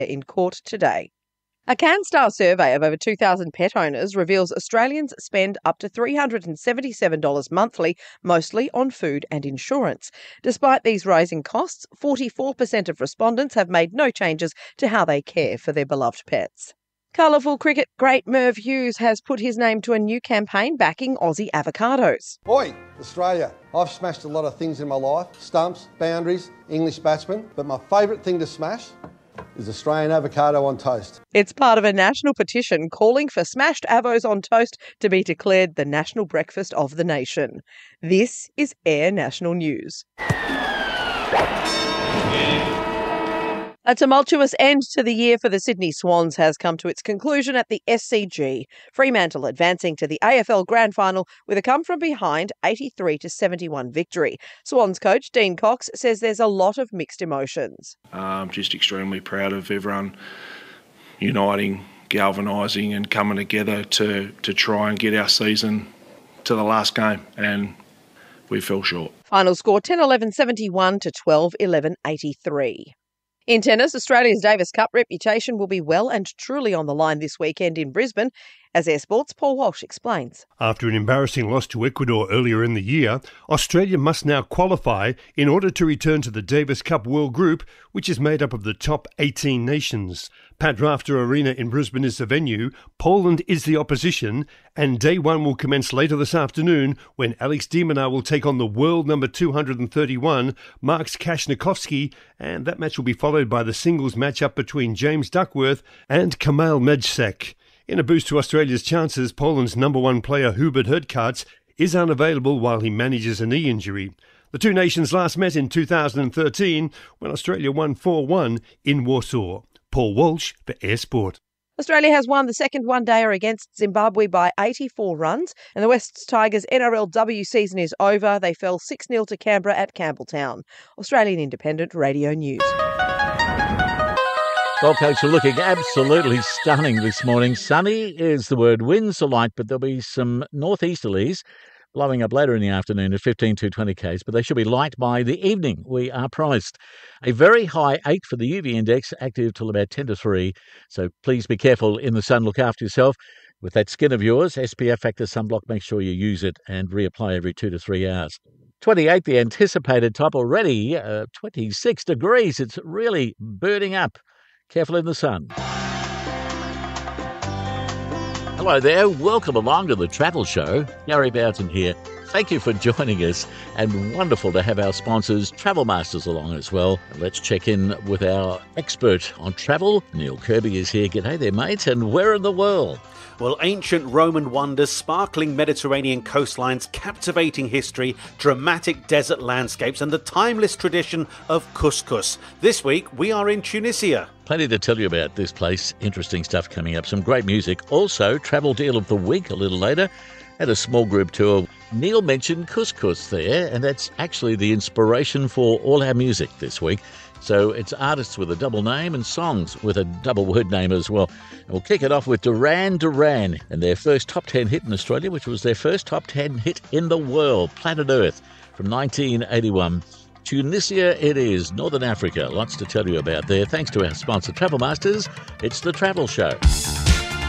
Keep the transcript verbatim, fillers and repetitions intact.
in court today. A CanStar survey of over two thousand pet owners reveals Australians spend up to three hundred seventy-seven dollars monthly, mostly on food and insurance. Despite these rising costs, forty-four percent of respondents have made no changes to how they care for their beloved pets. Colourful cricket great Merv Hughes has put his name to a new campaign backing Aussie avocados. Oi, Australia. I've smashed a lot of things in my life, stumps, boundaries, English batsmen, but my favourite thing to smash is Australian avocado on toast. It's part of a national petition calling for smashed avos on toast to be declared the national breakfast of the nation. This is Air National News. A tumultuous end to the year for the Sydney Swans has come to its conclusion at the S C G. Fremantle advancing to the A F L Grand Final with a come-from-behind eighty-three to seventy-one victory. Swans coach Dean Cox says there's a lot of mixed emotions. I'm just extremely proud of everyone uniting, galvanising and coming together to, to try and get our season to the last game, and we fell short. Final score ten eleven seventy-one to twelve eleven eighty-three. In tennis, Australia's Davis Cup reputation will be well and truly on the line this weekend in Brisbane, as Air Sports' Paul Walsh explains. After an embarrassing loss to Ecuador earlier in the year, Australia must now qualify in order to return to the Davis Cup World Group, which is made up of the top eighteen nations. Pat Rafter Arena in Brisbane is the venue, Poland is the opposition, and day one will commence later this afternoon when Alex de Minaur will take on the world number two hundred thirty-one, Marks Kashnikovsky, and that match will be followed by the singles matchup between James Duckworth and Kamal Mejsak. In a boost to Australia's chances, Poland's number one player Hubert Hurkacz is unavailable while he manages a knee injury. The two nations last met in two thousand thirteen when Australia won four one in Warsaw. Paul Walsh for Air Sport. Australia has won the second one-dayer against Zimbabwe by eighty-four runs, and the West Tigers' N R L W season is over. They fell six nil to Canberra at Campbelltown. Australian Independent Radio News. Gold Coast are looking absolutely stunning this morning. Sunny is the word. Winds are light, but there'll be some northeasterlies blowing up later in the afternoon at fifteen to twenty k's, but they should be light by the evening, we are promised. A very high eight for the U V index, active till about ten to three, so please be careful in the sun. Look after yourself. With that skin of yours, S P F Factor sunblock, make sure you use it and reapply every two to three hours. twenty-eight, the anticipated top already, uh, twenty-six degrees. It's really burning up. Careful in the sun. Hello there. Welcome along to the Travel Show. Gary Boughton here. Thank you for joining us, and wonderful to have our sponsors, Travel Masters, along as well. Let's check in with our expert on travel. Neil Kirby is here. G'day there, mate. And where in the world? Well, ancient Roman wonders, sparkling Mediterranean coastlines, captivating history, dramatic desert landscapes, and the timeless tradition of couscous. This week, we are in Tunisia. Plenty to tell you about this place. Interesting stuff coming up. Some great music. Also, Travel Deal of the Week a little later. At a small group tour. Neil mentioned couscous there, and that's actually the inspiration for all our music this week. So it's artists with a double name and songs with a double word name as well. And we'll kick it off with Duran Duran and their first top ten hit in Australia, which was their first top ten hit in the world, Planet Earth, from nineteen eighty-one. Tunisia it is, Northern Africa. Lots to tell you about there. Thanks to our sponsor, Travel Masters. It's the Travel Show.